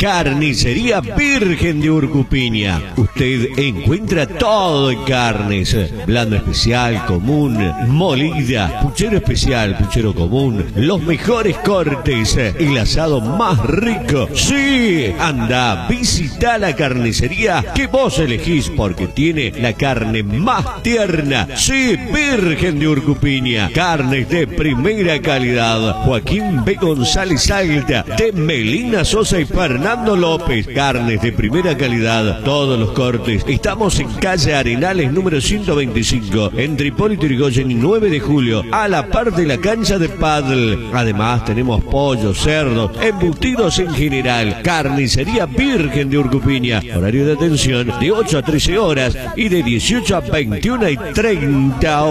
Carnicería Virgen de Urcupiña. Usted encuentra todo en carnes: blando especial, común, molida, puchero especial, puchero común, los mejores cortes, el asado más rico. Sí, anda, visita la carnicería que vos elegís, porque tiene la carne más tierna. Sí, Virgen de Urcupiña, carnes de primera calidad. Joaquín B. González Alta, de Melina Sosa y Fernando López, carnes de primera calidad, todos los cortes. Estamos en calle Arenales número 125, entre Hipólito Yrigoyen y 9 de julio, a la par de la cancha de pádel. Además tenemos pollos, cerdos, embutidos en general. Carnicería Virgen de Urcupiña, horario de atención de 8 a 13 horas y de 18 a 21 y 30 horas.